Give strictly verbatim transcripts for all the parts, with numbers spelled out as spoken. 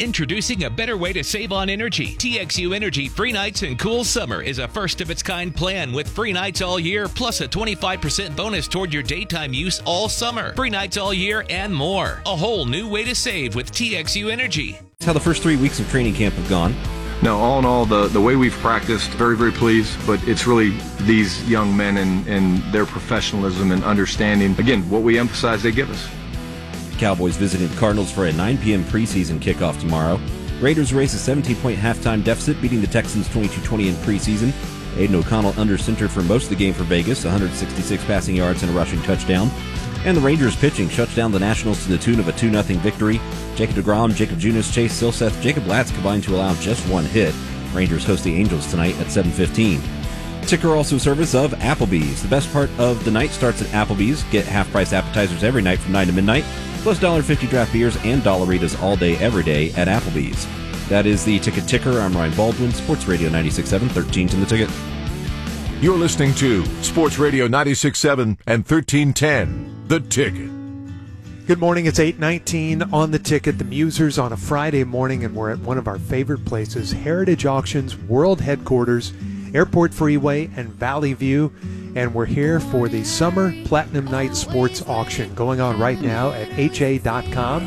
Introducing a better way to save on energy. T X U Energy Free Nights and Cool Summer is a first-of-its-kind plan with free nights all year, plus a twenty-five percent bonus toward your daytime use all summer. Free nights all year and more. A whole new way to save with T X U Energy. That's how the first three weeks of training camp have gone. No, all in all, the, the way we've practiced, very, very pleased, but it's really these young men and, and their professionalism and understanding, again, what we emphasize they give us. Cowboys visiting the Cardinals for a nine p.m. preseason kickoff tomorrow. Raiders race a seventeen-point halftime deficit, beating the Texans twenty-two twenty in preseason. Aiden O'Connell under center for most of the game for Vegas, one hundred sixty-six passing yards and a rushing touchdown. And the Rangers pitching shuts down the Nationals to the tune of a two nothing victory. Jacob deGrom, Jacob Junis, Chase Silseth, Jacob Latz combined to allow just one hit. Rangers host the Angels tonight at seven fifteen. Ticker also service of Applebee's. The best part of the night starts at Applebee's. Get half-price appetizers every night from nine to midnight, plus one dollar fifty draft beers and Dollaritas all day, every day at Applebee's. That is the Ticket Ticker. I'm Ryan Baldwin, Sports Radio ninety-six point seven, thirteen's in the Ticket. You're listening to Sports Radio ninety-six point seven and thirteen ten. The Ticket. Good morning. It's eight nineteen on The Ticket. The Musers on a Friday morning, and we're at one of our favorite places, Heritage Auctions World Headquarters, Airport Freeway and Valley View. And we're here for the Summer Platinum Night Sports Auction going on right now at H A dot com.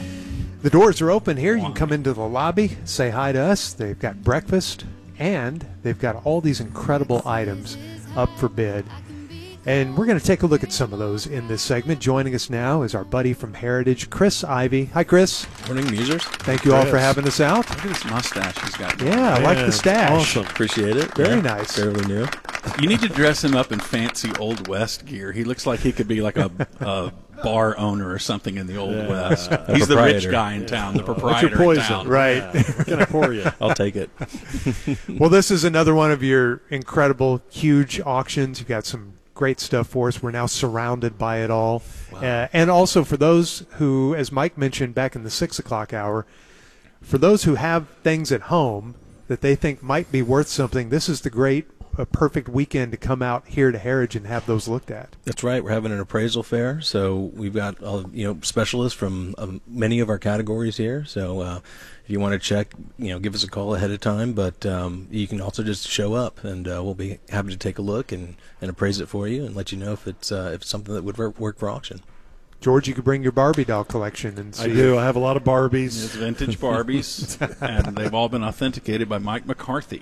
The doors are open here. You can come into the lobby, say hi to us. They've got breakfast, and they've got all these incredible items up for bid. And we're going to take a look at some of those in this segment. Joining us now is our buddy from Heritage, Chris Ivy. Hi, Chris. Morning, Musers. Thank you all for having us out. Look at this mustache he's got. Yeah, I like the stash. Awesome. Appreciate it. Very yeah, nice. Fairly new. You need to dress him up in fancy Old West gear. He looks like he could be like a, a bar owner or something in the Old Yeah. West. A He's the rich proprietor. guy in town, the What's proprietor your poison? in town. Right. Yeah. What can I pour you? I'll take it. Well, this is another one of your incredible, huge auctions. You've got some great stuff for us. We're now surrounded by it all. Wow. Uh, and also for those who, as Mike mentioned back in the six o'clock hour, for those who have things at home that they think might be worth something, this is the great, a perfect weekend to come out here to Heritage and have those looked at. That's right. We're having an appraisal fair, so we've got uh, you know specialists from um, many of our categories here. So uh, if you want to check, you know, give us a call ahead of time. But um, you can also just show up, and uh, we'll be happy to take a look and, and appraise it for you and let you know if it's uh, if it's something that would work, work for auction. George, you could bring your Barbie doll collection and see. I do. I have a lot of Barbies. It's vintage Barbies, and they've all been authenticated by Mike McCarthy.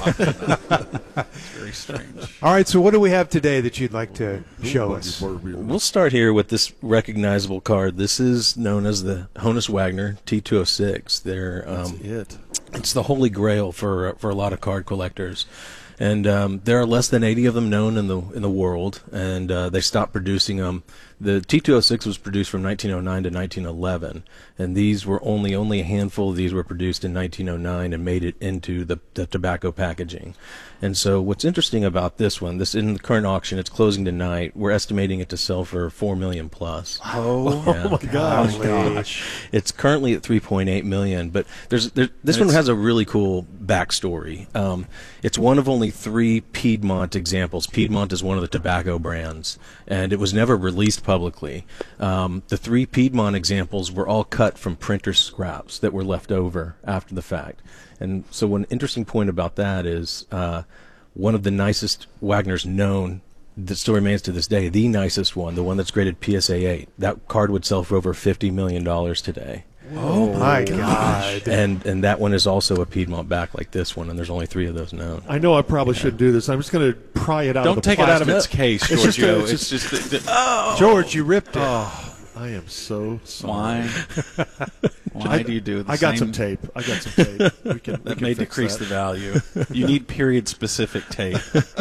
It's very strange. All right, so what do we have today that you'd like to show us? We'll start here with this recognizable card. This is known as the Honus Wagner T two oh six. They're, um, That's it. It's the holy grail for for a lot of card collectors. And um, there are less than eighty of them known in the in the world, and uh, they stopped producing them. The T two oh six was produced from nineteen oh nine to nineteen eleven, and these were only only a handful of these were produced in nineteen oh nine and made it into the, the tobacco packaging. And so what's interesting about this one, this in the current auction, it's closing tonight. We're estimating it to sell for four million plus. Oh, Yeah. oh my gosh. Gosh. It's currently at three point eight million, but there's there, this one has a really cool backstory. Um, it's one of only three Piedmont examples. Piedmont is one of the tobacco brands, and it was never released publicly. Um, the three Piedmont examples were all cut from printer scraps that were left over after the fact. And so one interesting point about that is uh, one of the nicest Wagners known that still remains to this day, the nicest one, the one that's graded P S A eight. That card would sell for over fifty million dollars today. Oh, my God. And and that one is also a Piedmont back like this one, and there's only three of those known. I know I probably shouldn't do this. I'm just going to pry it out Don't of the take it out of plastic. its case, It's just a- Giorgio. it's It's just- just, that- that- George, you ripped it. Oh, I am so sorry. why? Why do you do the I got same? some tape. I got some tape. We can, we That can may fix decrease that. the value. You need period-specific tape.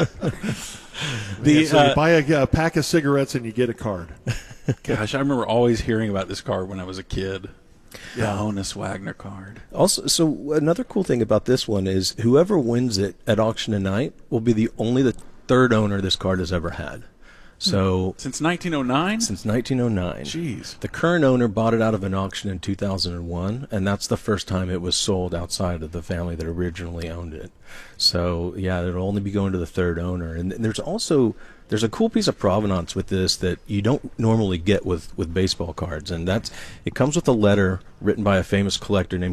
The, The, so you uh, buy a, a pack of cigarettes and you get a card. Gosh, I remember always hearing about this card when I was a kid. The Yeah. Honus Wagner card. Also, so another cool thing about this one is whoever wins it at auction tonight will be the only the third owner this card has ever had. So Since nineteen oh nine? since nineteen oh nine. Jeez. The current owner bought it out of an auction in two thousand one, and that's the first time it was sold outside of the family that originally owned it. So, yeah, it'll only be going to the third owner. And there's also there's a cool piece of provenance with this that you don't normally get with, with baseball cards, and that's it comes with a letter written by a famous collector named